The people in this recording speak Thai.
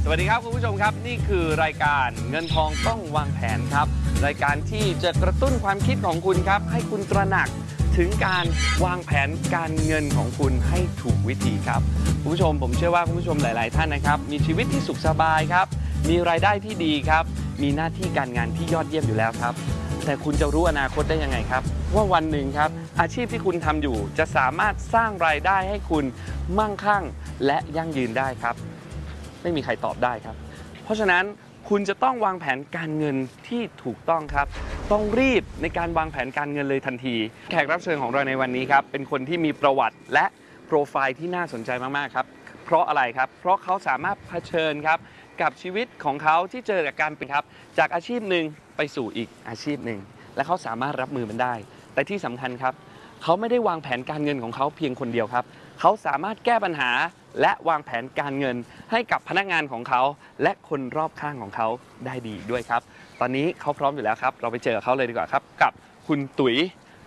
สวัสดีครับคุณผู้ชมครับนี่คือรายการเงินทองต้องวางแผนครับรายการที่จะกระตุ้นความคิดของคุณครับให้คุณตระหนักถึงการวางแผนการเงินของคุณให้ถูกวิธีครับคุณผู้ชมผมเชื่อว่าคุณผู้ชมหลายๆท่านนะครับมีชีวิตที่สุขสบายครับมีรายได้ที่ดีครับมีหน้าที่การงานที่ยอดเยี่ยมอยู่แล้วครับแต่คุณจะรู้อนาคตได้ยังไงครับว่าวันหนึ่งครับอาชีพที่คุณทำอยู่จะสามารถสร้างรายได้ให้คุณมั่งคั่งและยั่งยืนได้ครับไม่มีใครตอบได้ครับเพราะฉะนั้นคุณจะต้องวางแผนการเงินที่ถูกต้องครับต้องรีบในการวางแผนการเงินเลยทันทีแขกรับเชิญของเราในวันนี้ครับเป็นคนที่มีประวัติและโปรไฟล์ที่น่าสนใจมากๆครับเพราะอะไรครับเพราะเขาสามารถเผชิญครับกับชีวิตของเขาที่เจอกับการเป็นครับจากอาชีพหนึ่งไปสู่อีกอาชีพหนึ่งและเขาสามารถรับมือมันได้แต่ที่สำคัญครับเขาไม่ได้วางแผนการเงินของเขาเพียงคนเดียวครับเขาสามารถแก้ปัญหาและวางแผนการเงินให้กับพนักงานของเขาและคนรอบข้างของเขาได้ดีด้วยครับตอนนี้เขาพร้อมอยู่แล้วครับเราไปเจอเขาเลยดีกว่าครับกับคุณตุ๋ย